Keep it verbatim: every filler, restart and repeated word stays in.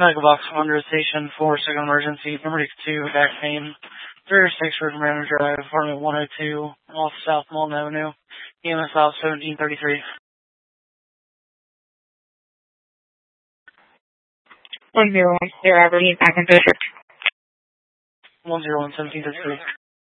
Medical box one hundred, station four, second emergency, number two, back pain, three oh six, Riverman Drive, apartment one oh two, off South Malton Avenue, E M S out seventeen thirty-three. one zero one zero, Aberdeen, back in District. one zero one, seventeen thirty-three.